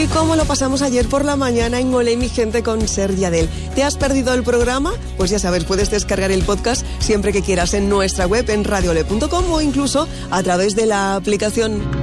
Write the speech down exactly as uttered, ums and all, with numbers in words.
y cómo lo pasamos ayer por la mañana en Olé mi gente con Sergi Adel. ¿Te has perdido el programa? Pues ya sabes, puedes descargar el podcast siempre que quieras en nuestra web en radio olé punto com o incluso a través de la aplicación